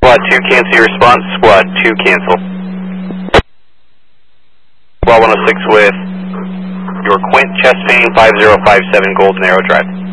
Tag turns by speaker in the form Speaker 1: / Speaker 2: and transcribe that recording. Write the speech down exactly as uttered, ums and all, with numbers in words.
Speaker 1: Squad two, cancel your response. Squad two, cancel. Squad one oh six with your Quint, chest pain, five zero five seven Golden Arrow Drive.